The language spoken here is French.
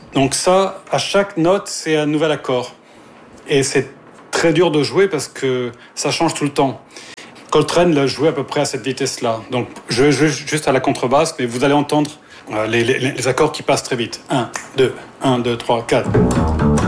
Donc ça, à chaque note, c'est un nouvel accord. Et c'est très dur de jouer parce que ça change tout le temps. Coltrane l'a joué à peu près à cette vitesse-là. Donc je joue juste à la contrebasse, mais vous allez entendre les accords qui passent très vite. 1, 2, 1, 2, 3, 4.